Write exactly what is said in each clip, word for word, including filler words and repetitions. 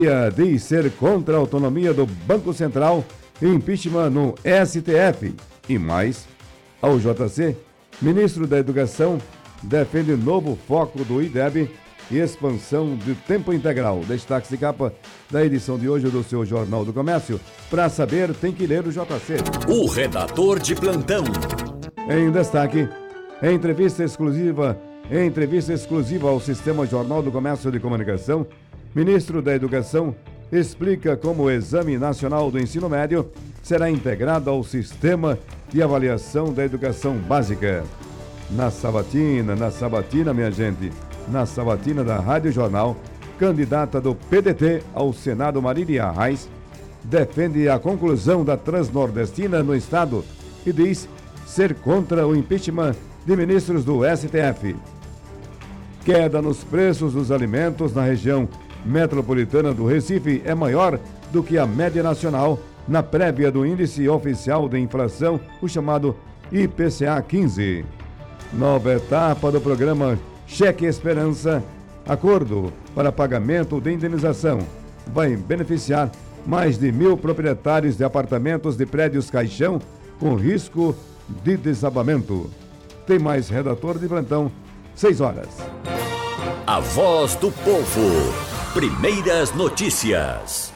Diz ser contra a autonomia do Banco Central, impeachment no S T F. E mais, ao J C, ministro da Educação defende novo foco do I D E B e expansão de tempo integral. Destaque de capa da edição de hoje do seu Jornal do Comércio. Para saber, tem que ler o J C. O redator de plantão. Em destaque, em entrevista exclusiva, em entrevista exclusiva ao Sistema Jornal do Comércio de Comunicação, ministro da Educação explica como o Exame Nacional do Ensino Médio será integrado ao Sistema de Avaliação da Educação Básica. Na sabatina, na sabatina, minha gente, na sabatina da Rádio Jornal, candidata do P D T ao Senado, Marília Arraes, defende a conclusão da Transnordestina no Estado e diz ser contra o impeachment de ministros do S T F. Queda nos preços dos alimentos na região metropolitana do Recife é maior do que a média nacional na prévia do Índice Oficial de Inflação, o chamado I P C A quinze. Nova etapa do programa Cheque Esperança, acordo para pagamento de indenização, vai beneficiar mais de mil proprietários de apartamentos de prédios caixão com risco de desabamento. Tem mais redator de plantão, seis horas. A voz do povo. Primeiras notícias.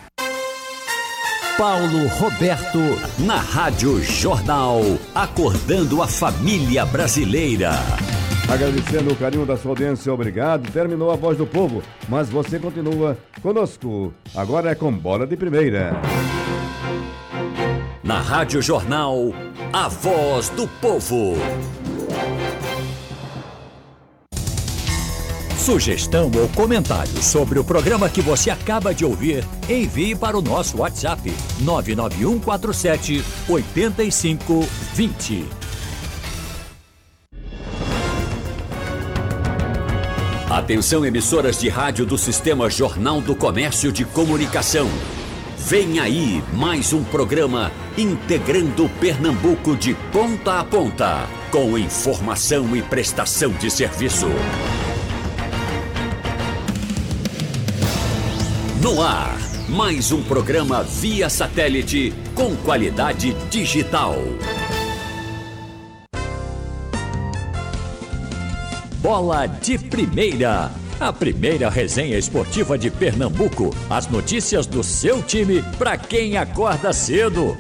Paulo Roberto, na Rádio Jornal, acordando a família brasileira. Agradecendo o carinho da sua audiência, obrigado. Terminou a Voz do Povo, mas você continua conosco. Agora é com Bola de Primeira. Na Rádio Jornal, a Voz do Povo. Sugestão ou comentário sobre o programa que você acaba de ouvir, envie para o nosso WhatsApp nove nove um quatro sete oito cinco dois zero. Atenção, emissoras de rádio do Sistema Jornal do Comércio de Comunicação. Vem aí mais um programa integrando Pernambuco de ponta a ponta, com informação e prestação de serviço. No ar, mais um programa via satélite com qualidade digital. Bola de Primeira, a primeira resenha esportiva de Pernambuco. As notícias do seu time para quem acorda cedo.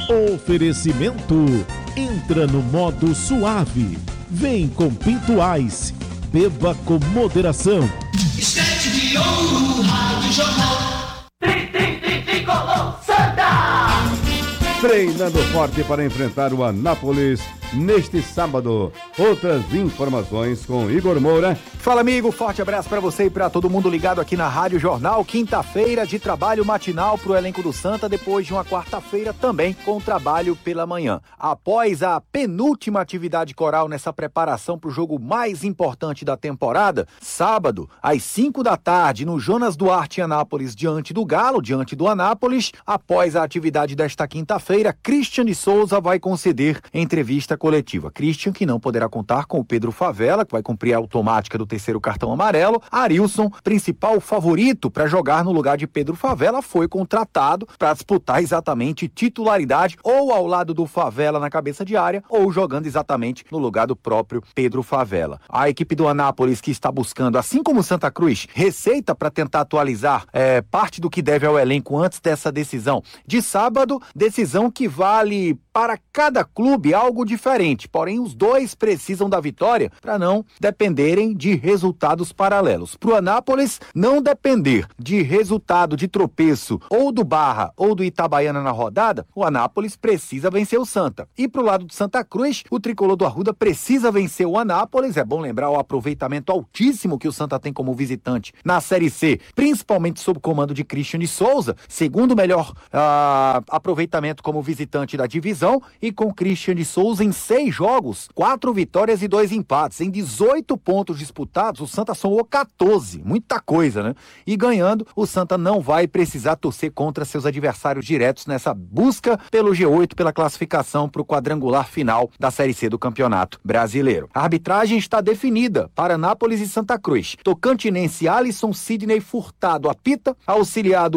Oferecimento, entra no modo suave. Vem com Pinto Ice, beba com moderação. Esquete de ouro, Rádio Jornal. Tri, tri, tri, tricolor, Santa! Treinando forte para enfrentar o Anápolis neste sábado. Outras informações com Igor Moura. Fala, amigo, forte abraço para você e para todo mundo ligado aqui na Rádio Jornal. Quinta-feira de trabalho matinal pro elenco do Santa, depois de uma quarta-feira também com trabalho pela manhã. Após a penúltima atividade coral nessa preparação pro jogo mais importante da temporada, sábado, às cinco da tarde, no Jonas Duarte em Anápolis, diante do Galo, diante do Anápolis. Após a atividade desta quinta-feira, Christian de Souza vai conceder entrevista coletiva. Christian, que não poderá contar com o Pedro Favela, que vai cumprir a automática do terceiro cartão amarelo. Arilson, principal favorito para jogar no lugar de Pedro Favela, foi contratado para disputar exatamente titularidade ou ao lado do Favela na cabeça de área ou jogando exatamente no lugar do próprio Pedro Favela. A equipe do Anápolis, que está buscando, assim como o Santa Cruz, receita para tentar atualizar é, parte do que deve ao elenco antes dessa decisão de sábado, decisão que vale para cada clube algo diferente, porém os dois precisam da vitória para não dependerem de resultados paralelos. Para o Anápolis não depender de resultado de tropeço ou do Barra ou do Itabaiana na rodada, o Anápolis precisa vencer o Santa. E para o lado do Santa Cruz, o tricolor do Arruda precisa vencer o Anápolis. É bom lembrar o aproveitamento altíssimo que o Santa tem como visitante na Série C, principalmente sob o comando de Christian de Souza, segundo melhor uh, aproveitamento como visitante da divisão, e com Christian de Souza em seis jogos, quatro vitórias e dois empates. Em dezoito pontos disputados, o Santa somou quatorze, muita coisa, né? E ganhando, o Santa não vai precisar torcer contra seus adversários diretos nessa busca pelo G oito, pela classificação para o quadrangular final da Série C do Campeonato Brasileiro. A arbitragem está definida para Anápolis e Santa Cruz. Tocantinense Alisson Sidney Furtado apita, auxiliado